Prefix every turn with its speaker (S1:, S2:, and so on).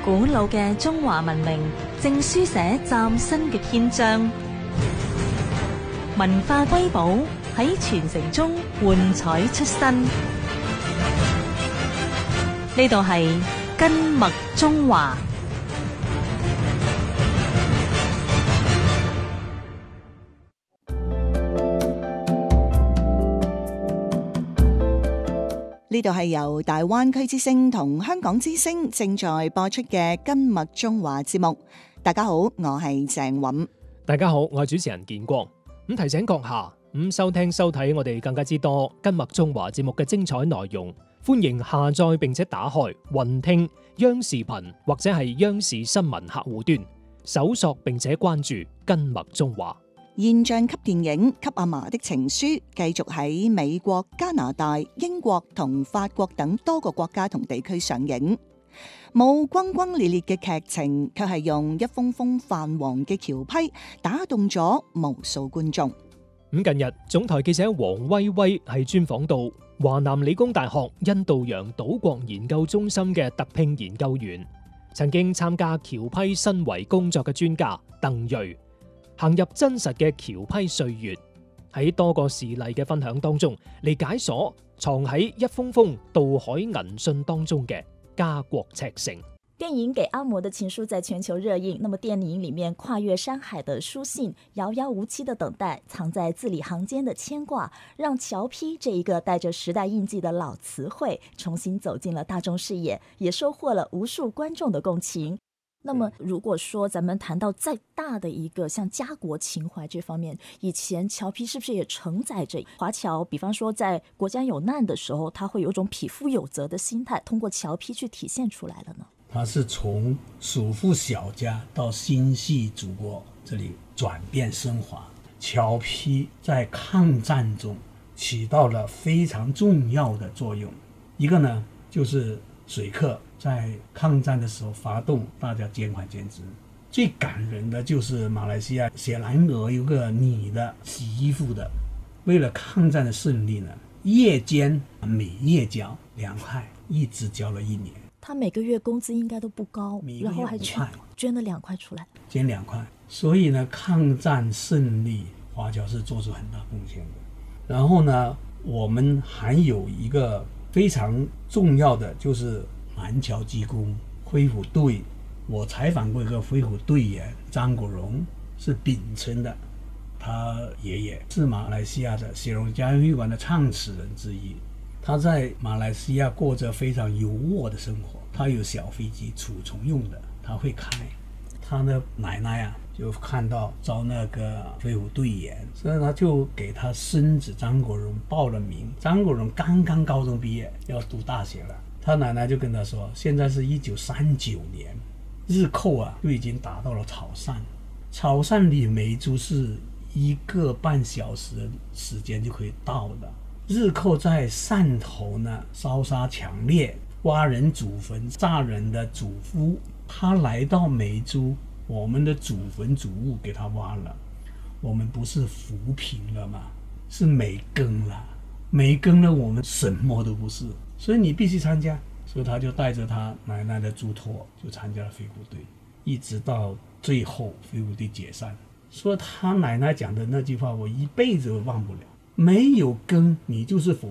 S1: 古老嘅中華文明正書寫嶄新嘅篇章，文化瑰寶喺傳承中喚彩出新。呢度係根脈中華。
S2: 呢度係由大灣區之聲同香港之聲正在播出嘅根脈中華節目。大家好，我係鄭韻。
S3: 大家好，我係主持人建光。提醒閣下收聽收睇我哋更加之多根脈中華節目嘅精彩內容，歡迎下載並且打開雲聽、央視頻或者係央視新聞客戶端，搜索並且關注根脈中華。
S2: 現象級電影《給阿嫲的情書》繼續喺美國、加拿大、英國同法國等多個國家同地區上映。冇轟轟烈烈嘅劇情，卻係用一封封泛黃嘅橋批打動咗無數觀眾。
S3: 近日總台記者黃威威係專訪到華南理工大學印度洋島國研究中心嘅特聘研究員，曾經參加橋批申遺工作嘅專家鄧瑞，行入真實嘅橋批歲月，喺多個事例嘅分享當中嚟解鎖藏喺一封封渡海銀信當中嘅家國赤誠。
S4: 電影《給阿嬤的情書》在全球熱映，那麼電影裡面跨越山海的書信，遙遙無期的等待，藏在字裡行間的牽掛，讓橋批這一個帶着時代印記的老詞彙重新走進了大眾視野，也收穫了無數觀眾的共情。那麼如果說咱們談到再大的一個像家國情懷這方面，以前橋批是不是也承載着華僑，比方說在國家有難的時候，他會有種匹夫有責的心態，通過橋批去體現出來了呢？
S5: 他是從屬父小家到心繫祖國這裡轉變升華。橋批在抗戰中起到了非常重要的作用。一個呢，就是水客在抗戰的時候發動大家捐款捐資。最感人的就是馬來西亞雪蘭莪有個女的洗衣服的，為了抗戰的勝利呢，夜間每月交2塊，一直交了1年。
S4: 他每個月工資應該都不高，然後還捐了2塊出來，
S5: 捐2塊。所以呢，抗戰勝利，華僑是做出很大貢獻的。然後呢，我們還有一個非常重要的，就是南僑機工恢復隊。我採訪過一個恢復隊員張國榮，是檳城的，他爺爺是馬來西亞的雪隆家園會館的創始人之一。他在馬來西亞過着非常優渥的生活，他有小飛機儲存用的，他會開。他的奶奶啊，就看到招那個恢復隊員，所以他就給他孫子張國榮報了名。張國榮剛剛高中畢業，要讀大學了。他奶奶就跟他說，現在是1939年，日寇啊就已經打到了潮汕，潮汕離梅州是1個半小時的時間就可以到的。日寇在汕頭呢，燒殺強烈，挖人祖墳，炸人的祖父。他來到梅州，我們的祖墳祖物給他挖了，我們不是扶貧了嗎？是沒耕了，沒耕了，我們什麼都不是。所以你必須參加。所以他就帶着他奶奶的囑託，就參加了恢復隊，一直到最後恢復隊解散。說他奶奶講的那句話，我一輩子都忘不了。沒有耕，你就是佛